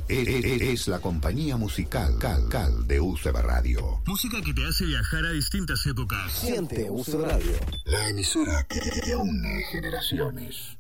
Es la compañía musical Cal de UCB Radio. Música que te hace viajar a distintas épocas. Siente UCB Radio. La emisora que une generaciones.